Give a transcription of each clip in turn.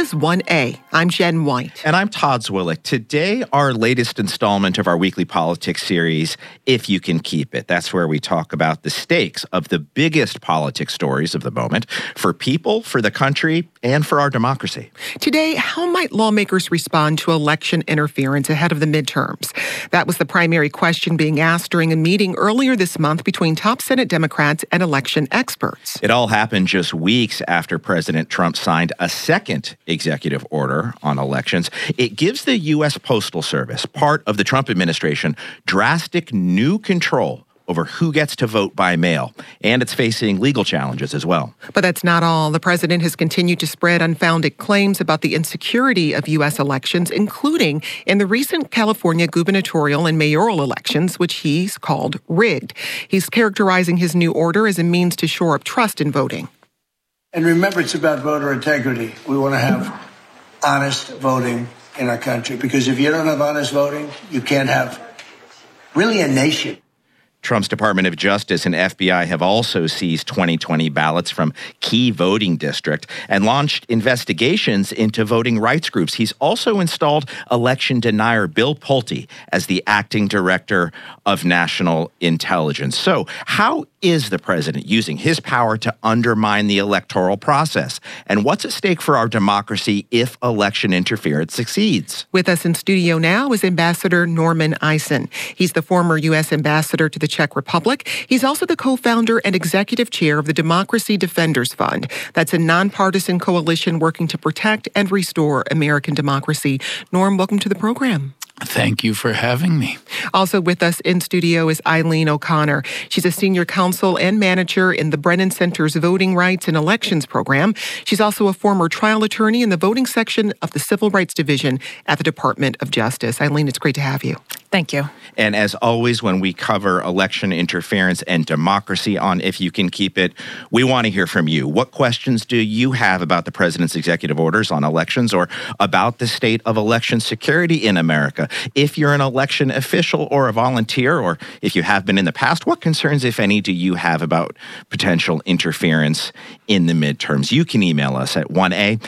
is 1A. I'm Jen White. And I'm Todd Zwillich. Today, our latest installment of our weekly politics series, If You Can Keep It. That's where we talk about the stakes of the biggest politics stories of the moment for people, for the country, and for our democracy. Today, how might lawmakers respond to election interference ahead of the midterms? That was the primary question being asked during a meeting earlier this month between top Senate Democrats and election experts. It all happened just weeks after President Trump signed a second executive order on elections. It gives the U.S. Postal Service, part of the Trump administration, drastic new control over who gets to vote by mail, and it's facing legal challenges as well. But that's not all. The president has continued to spread unfounded claims about the insecurity of U.S. elections, including in the recent California gubernatorial and mayoral elections, which he's called rigged. He's characterizing his new order as a means to shore up trust in voting. And remember, it's about voter integrity. We want to have honest voting in our country, because if you don't have honest voting, you can't have really a nation. Trump's Department of Justice and FBI have also seized 2020 ballots from key voting districts and launched investigations into voting rights groups. He's also installed election denier Bill Pulte as the acting director of national intelligence. So how is the president using his power to undermine the electoral process? And what's at stake for our democracy if election interference succeeds? With us in studio now is Ambassador Norman Eisen. He's the former U.S. ambassador to the Czech Republic. He's also the co-founder and executive chair of the Democracy Defenders Fund. That's a nonpartisan coalition working to protect and restore American democracy. Norm, welcome to the program. Thank you for having me. Also with us in studio is Eileen O'Connor. She's a senior counsel and manager in the Brennan Center's Voting Rights and Elections program. She's also a former trial attorney in the voting section of the Civil Rights Division at the Department of Justice. Eileen, it's great to have you. Thank you. And as always, when we cover election interference and democracy on If You Can Keep It, we want to hear from you. What questions do you have about the president's executive orders on elections or about the state of election security in America? If you're an election official or a volunteer, or if you have been in the past, what concerns, if any, do you have about potential interference in the midterms? You can email us at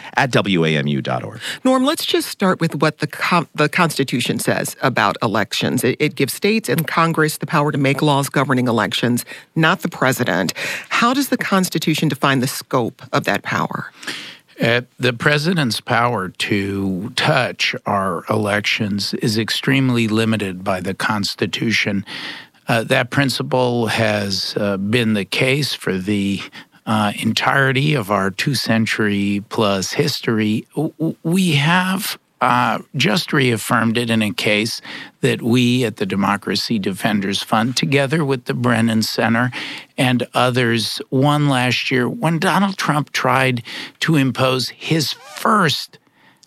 1a@wamu.org. Norm, let's just start with what the Constitution says about elections. It gives states and Congress the power to make laws governing elections, not the president. How does the Constitution define the scope of that power? The president's power to touch our elections is extremely limited by the Constitution. That principle has been the case for the entirety of our 2-century-plus history. We have just reaffirmed it in a case that we at the Democracy Defenders Fund, together with the Brennan Center and others, won last year when Donald Trump tried to impose his first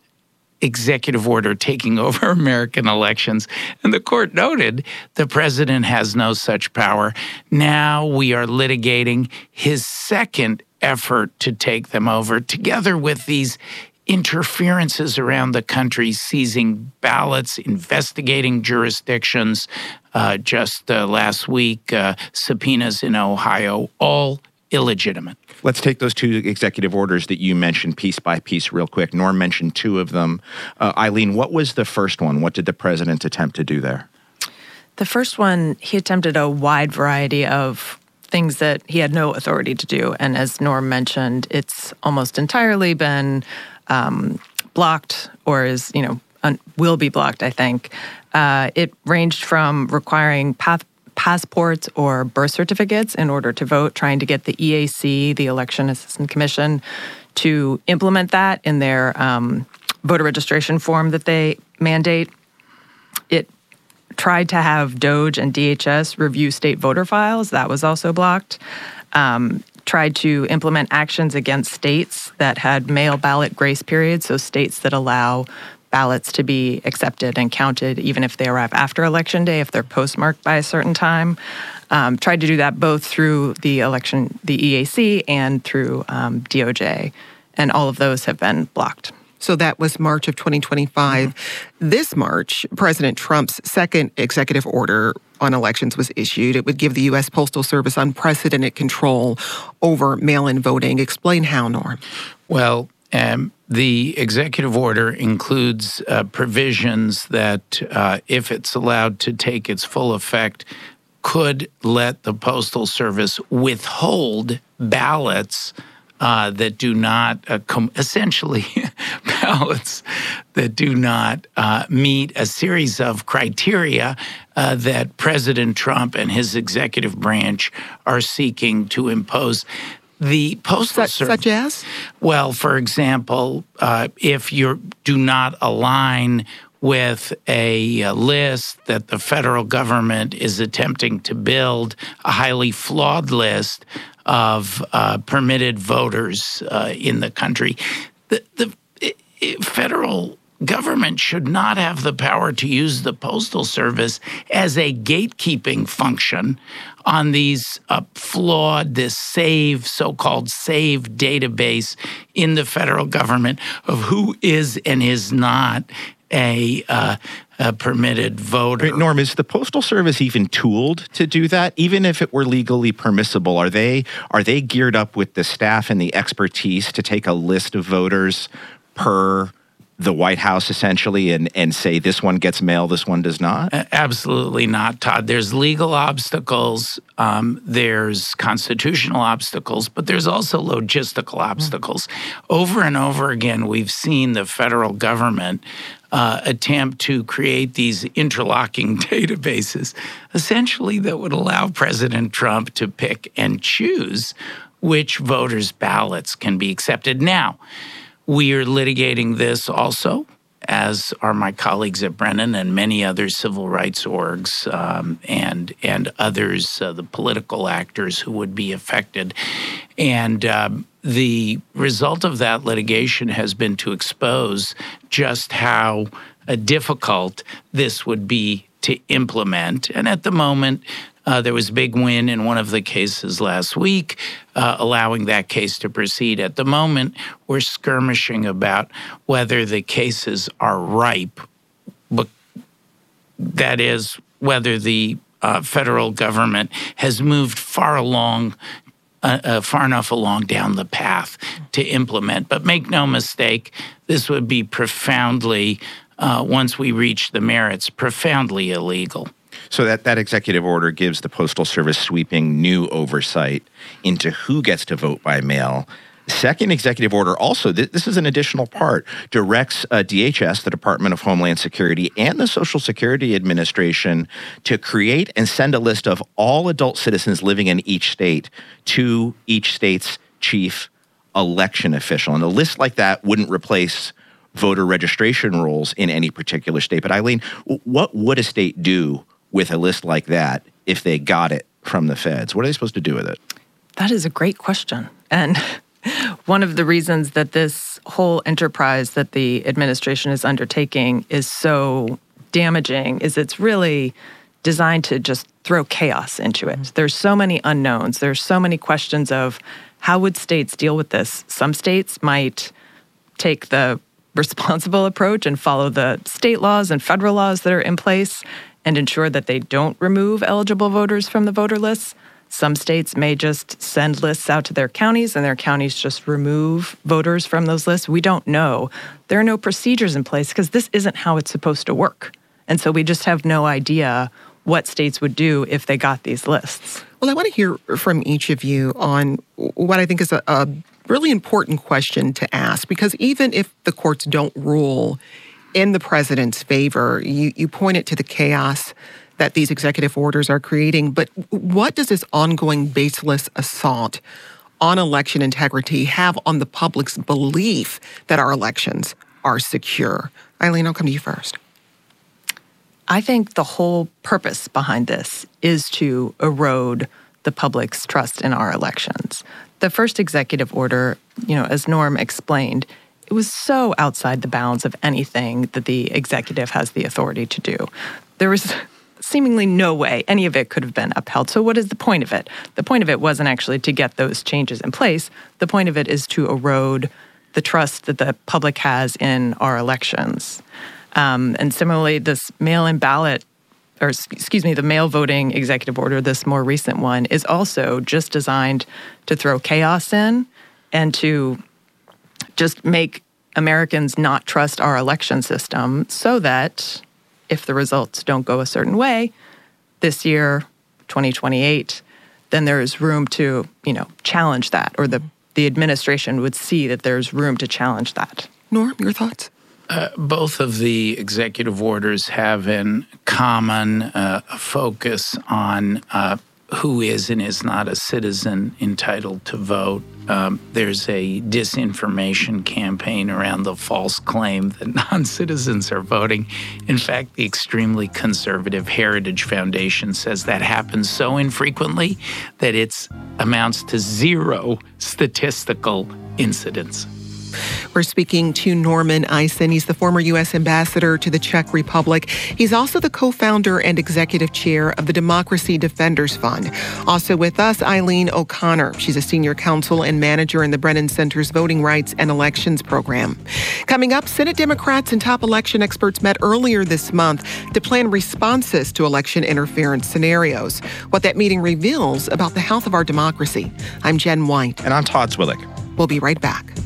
executive order taking over American elections. And the court noted the president has no such power. Now we are litigating his second effort to take them over, together with these interferences around the country, seizing ballots, investigating jurisdictions, just last week, subpoenas in Ohio, all illegitimate. Let's take those two executive orders that you mentioned piece by piece real quick. Norm mentioned two of them. Eileen, what was the first one? What did the president attempt to do there? The first one, he attempted a wide variety of things that he had no authority to do. And as Norm mentioned, it's almost entirely been blocked, or is, will be blocked, I think. It ranged from requiring passports or birth certificates in order to vote, trying to get the EAC, the Election Assistance Commission, to implement that in their voter registration form that they mandate. It tried to have DOJ and DHS review state voter files. That was also blocked. Tried to implement actions against states that had mail ballot grace periods, so states that allow ballots to be accepted and counted even if they arrive after Election Day, if they're postmarked by a certain time. Tried to do that both through the EAC and through DOJ, and all of those have been blocked. So that was March of 2025. This March, President Trump's second executive order on elections was issued. It would give the U.S. Postal Service unprecedented control over mail-in voting. Explain how, Norm. Well, The executive order includes provisions that, if it's allowed to take its full effect, could let the Postal Service withhold ballots that do not, essentially ballots that do not meet a series of criteria that President Trump and his executive branch are seeking to impose. The Postal Service, such as? Well, for example, if you do not align with a list that the federal government is attempting to build, a highly flawed list of permitted voters in the country, the federal government should not have the power to use the Postal Service as a gatekeeping function on these flawed, this so-called SAVE database in the federal government of who is and is not a permitted voter. Wait, Norm, is the Postal Service even tooled to do that? Even if it were legally permissible, are they geared up with the staff and the expertise to take a list of voters per the White House, essentially, and say this one gets mail, this one does not? Absolutely not, Todd. There's legal obstacles, there's constitutional obstacles, but there's also logistical obstacles. Over and over again, we've seen the federal government attempt to create these interlocking databases, essentially that would allow President Trump to pick and choose which voters' ballots can be accepted. Now, we are litigating this also, as are my colleagues at Brennan and many other civil rights orgs and others, the political actors who would be affected. And the result of that litigation has been to expose just how difficult this would be to implement. And at the moment, there was a big win in one of the cases last week, allowing that case to proceed. At the moment, we're skirmishing about whether the cases are ripe, but that is, whether the federal government has moved far enough along down the path to implement. But make no mistake, this would be profoundly, once we reach the merits, profoundly illegal. So that executive order gives the Postal Service sweeping new oversight into who gets to vote by mail. Second executive order also, this is an additional part, directs DHS, the Department of Homeland Security, and the Social Security Administration to create and send a list of all adult citizens living in each state to each state's chief election official. And a list like that wouldn't replace voter registration rules in any particular state. But Eileen, what would a state do with a list like that if they got it from the feds? What are they supposed to do with it? That is a great question. And one of the reasons that this whole enterprise that the administration is undertaking is so damaging is it's really designed to just throw chaos into it. There's so many unknowns. There's so many questions of how would states deal with this? Some states might take the responsible approach and follow the state laws and federal laws that are in place and ensure that they don't remove eligible voters from the voter lists. Some states may just send lists out to their counties, and their counties just remove voters from those lists. We don't know. There are no procedures in place because this isn't how it's supposed to work. And so we just have no idea what states would do if they got these lists. Well, I want to hear from each of you on what I think is a really important question to ask, because even if the courts don't rule in the president's favor, you pointed to the chaos that these executive orders are creating. But what does this ongoing baseless assault on election integrity have on the public's belief that our elections are secure? Eileen, I'll come to you first. I think the whole purpose behind this is to erode the public's trust in our elections. The first executive order, as Norm explained, it was so outside the bounds of anything that the executive has the authority to do. There was seemingly no way any of it could have been upheld. So what is the point of it? The point of it wasn't actually to get those changes in place. The point of it is to erode the trust that the public has in our elections. And similarly, this mail-in ballot, the mail voting executive order, this more recent one, is also just designed to throw chaos in and to just make Americans not trust our election system so that if the results don't go a certain way this year, 2028, then there is room to, challenge that, or the administration would see that there's room to challenge that. Norm, your thoughts? Both of the executive orders have in common focus on who is and is not a citizen entitled to vote. There's a disinformation campaign around the false claim that non-citizens are voting. In fact, the extremely conservative Heritage Foundation says that happens so infrequently that it amounts to zero statistical incidents. We're speaking to Norman Eisen. He's the former U.S. ambassador to the Czech Republic. He's also the co-founder and executive chair of the Democracy Defenders Fund. Also with us, Eileen O'Connor. She's a senior counsel and manager in the Brennan Center's Voting Rights and Elections program. Coming up, Senate Democrats and top election experts met earlier this month to plan responses to election interference scenarios. What that meeting reveals about the health of our democracy. I'm Jen White. And I'm Todd Zwillich. We'll be right back.